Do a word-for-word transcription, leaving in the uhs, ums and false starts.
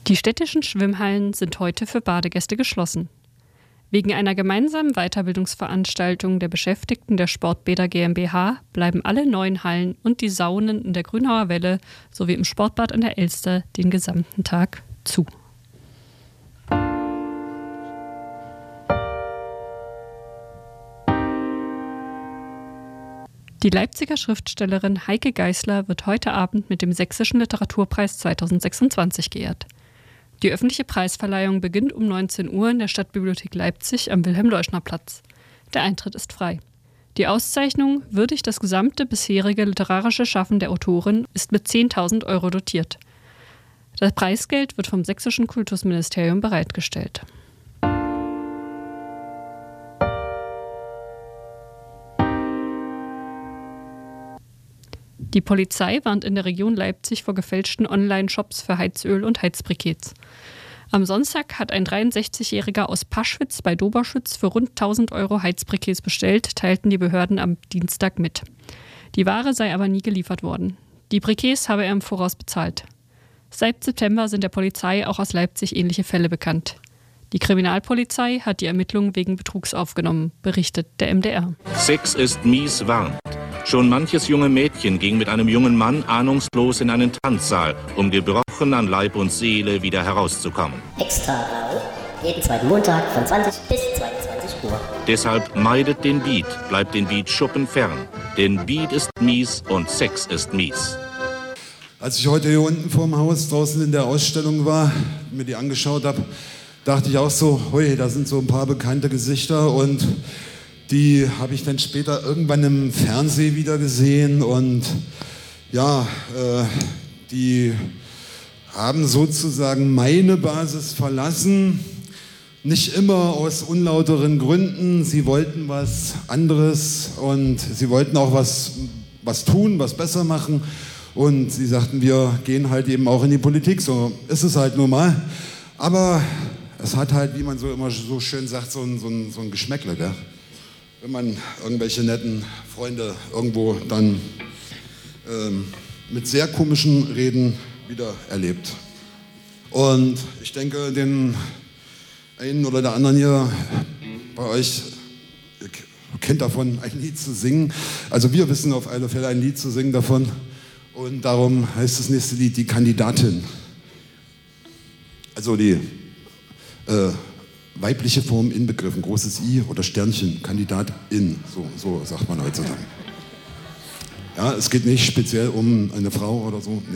Die städtischen Schwimmhallen sind heute für Badegäste geschlossen. Wegen einer gemeinsamen Weiterbildungsveranstaltung der Beschäftigten der Sportbäder GmbH bleiben alle neuen Hallen und die Saunen in der Grünauer Welle sowie im Sportbad an der Elster den gesamten Tag zu. Die Leipziger Schriftstellerin Heike Geisler wird heute Abend mit dem Sächsischen Literaturpreis zweitausendsechsundzwanzig geehrt. Die öffentliche Preisverleihung beginnt um neunzehn Uhr in der Stadtbibliothek Leipzig am Wilhelm-Leuschner-Platz. Der Eintritt ist frei. Die Auszeichnung würdigt das gesamte bisherige literarische Schaffen der Autorin ist mit zehntausend Euro dotiert. Das Preisgeld wird vom sächsischen Kultusministerium bereitgestellt. Die Polizei warnt in der Region Leipzig vor gefälschten Online-Shops für Heizöl und Heizbriketts. Am Sonntag hat ein dreiundsechzigjähriger aus Paschwitz bei Doberschütz für rund tausend Euro Heizbriketts bestellt, teilten die Behörden am Dienstag mit. Die Ware sei aber nie geliefert worden. Die Briketts habe er im Voraus bezahlt. Seit September sind der Polizei auch aus Leipzig ähnliche Fälle bekannt. Die Kriminalpolizei hat die Ermittlungen wegen Betrugs aufgenommen, berichtet der M D R. Sex ist mies warm. Schon manches junge Mädchen ging mit einem jungen Mann ahnungslos in einen Tanzsaal, um gebrochen an Leib und Seele wieder herauszukommen. Extra Rau, jeden zweiten Montag von zwanzig bis zweiundzwanzig Uhr. Deshalb meidet den Beat, bleibt den Beat-Schuppen fern. Denn Beat ist mies und Sex ist mies. Als ich heute hier unten vorm Haus draußen in der Ausstellung war, mir die angeschaut habe, dachte ich auch so, hui, da sind so ein paar bekannte Gesichter und die habe ich dann später irgendwann im Fernsehen wieder gesehen und ja, äh, die haben sozusagen meine Basis verlassen, nicht immer aus unlauteren Gründen. Sie wollten was anderes und sie wollten auch was, was tun, was besser machen und sie sagten, wir gehen halt eben auch in die Politik, so ist es halt nun mal. Aber es hat halt, wie man so immer so schön sagt, so ein, so ein, so ein Geschmäckle, gell? Wenn man irgendwelche netten Freunde irgendwo dann ähm, mit sehr komischen Reden wieder erlebt. Und ich denke, den einen oder der anderen hier bei euch kennt davon, ein Lied zu singen. Also wir wissen auf alle Fälle ein Lied zu singen davon. Und darum heißt das nächste Lied Die Kandidatin. Also die äh, weibliche Form inbegriffen, großes I oder Sternchen, Kandidatin, so, so sagt man heutzutage. Ja, es geht nicht speziell um eine Frau oder so. Nee.